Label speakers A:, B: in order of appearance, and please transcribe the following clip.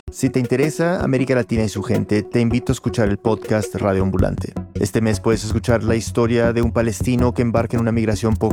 A: Si te interesa América Latina y su gente, te invito a escuchar el podcast Radio Ambulante. Este mes puedes escuchar la historia de un palestino que embarca en una migración poco